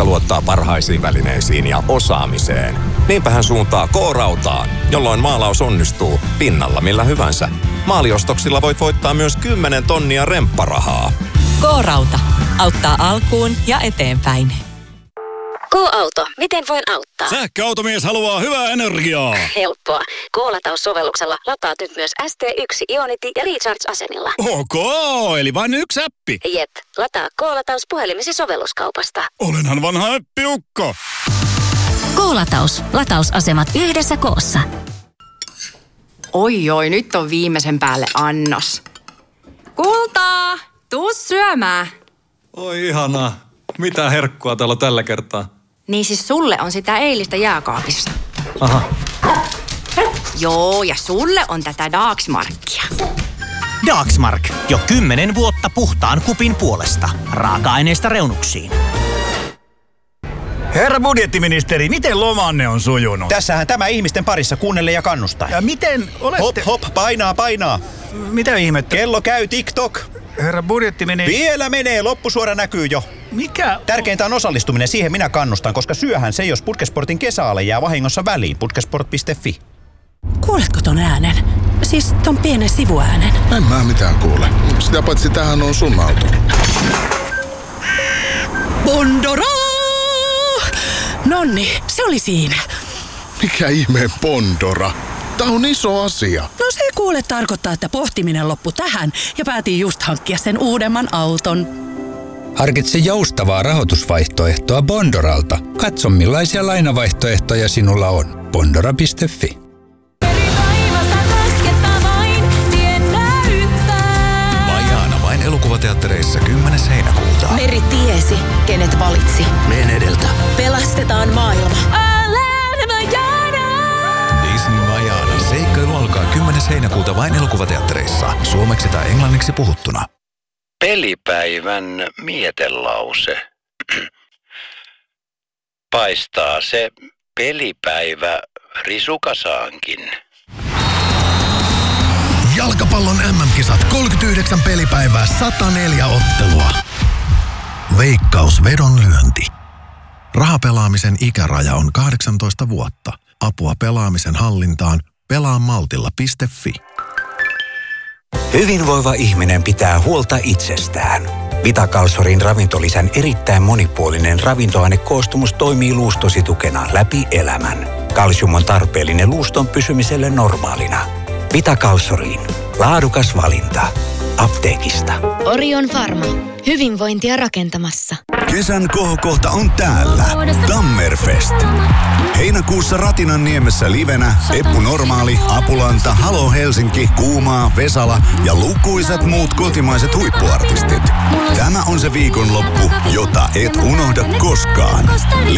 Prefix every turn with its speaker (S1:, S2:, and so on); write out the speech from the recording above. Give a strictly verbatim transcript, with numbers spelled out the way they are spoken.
S1: vaikka luottaa parhaisiin välineisiin ja osaamiseen. Niinpä hän suuntaa K-rautaan, jolloin maalaus onnistuu pinnalla millä hyvänsä. Maaliostoksilla voit voittaa myös kymmenen tonnia rempparahaa.
S2: K-rauta. Auttaa alkuun ja eteenpäin.
S3: K-auto. Miten voin auttaa?
S4: Sähköautomies haluaa hyvää energiaa.
S3: Helppoa. K-lataussovelluksella lataat nyt myös S T yksi Ionity ja Recharge-asenilla.
S4: Ok, eli vain yksi appi.
S3: Jep. Lataa K-lataus puhelimesi sovelluskaupasta.
S4: Olenhan vanha äppiukko.
S3: K-lataus. Latausasemat yhdessä koossa.
S5: Oi oi, nyt on viimeisen päälle annos. Kultaa, tuu syömään.
S6: Oi ihanaa. Mitä herkkua täällä on tällä kertaa?
S5: Niin siis sulle on sitä eilistä jääkaapissa.
S6: Aha.
S5: Joo, ja sulle on tätä Dagsmarkia.
S7: Dagsmark. Jo kymmenen vuotta puhtaan kupin puolesta. Raaka-aineista reunuksiin.
S8: Herra budjettiministeri, miten lomanne on sujunut?
S9: Tässähän tämä ihmisten parissa kuunnelle ja kannustaa.
S8: Ja miten olette...
S9: Hop, hop, painaa, painaa.
S8: Mitä ihmettä?
S9: Kello käy TikTok.
S8: Herra budjettiministeri...
S9: Vielä menee, loppusuora näkyy jo.
S8: Mikä?
S9: Tärkeintä on osallistuminen, siihen minä kannustan, koska syöhän se, jos Putkesportin kesäale jää vahingossa väliin. Putkesport piste fi.
S10: Kuuletko ton äänen? Siis ton pienen sivuäänen.
S11: En mä mitään kuule. Sitä paitsi tämähän on sun auto.
S10: Bondora! Nonni, se oli siinä.
S11: Mikä ihmeen Bondora? Tää on iso asia.
S10: No se kuule tarkoittaa, että pohtiminen loppui tähän ja päätin just hankkia sen uudemman auton.
S12: Harkitse joustavaa rahoitusvaihtoehtoa Bondoralta. Katso millaisia lainavaihtoehtoja sinulla on. Bondora piste fi.
S13: Vajaana vain elokuvateattereissa kymmenes heinäkuuta.
S2: Meri tiesi, kenet valitsi.
S13: Meen edeltä.
S2: Pelastetaan maailma.
S13: Disney Vajaana. Seikkailu alkaa kymmenes heinäkuuta vain elokuvateattereissa. Suomeksi tai englanniksi puhuttuna.
S14: Pelipäivän mietelause. Paistaa se pelipäivä risukasaankin.
S11: Jalkapallon äm äm-kisat kolmekymmentäyhdeksän pelipäivää, sata neljä ottelua. Veikkaus vedonlyönti. Rahapelaamisen ikäraja on kahdeksantoista vuotta. Apua pelaamisen hallintaan pelaamaltilla piste fi.
S15: Hyvinvoiva ihminen pitää huolta itsestään. Vitakalsorin ravintolisän erittäin monipuolinen ravintoainekoostumus toimii luustosi tukena läpi elämän. Kalsium on tarpeellinen luuston pysymiselle normaalina. Vitakalsoriin. Laadukas valinta. Apteekista.
S16: Orion Pharma. Hyvinvointia rakentamassa.
S17: Kesän kohokohta on täällä. Tammerfest. Heinäkuussa Ratinanniemessä livenä Eppu Normaali, Apulanta, Halo Helsinki, Kuumaa, Vesala ja lukuisat muut kotimaiset huippuartistit. Tämä on se viikonloppu, jota et unohda koskaan.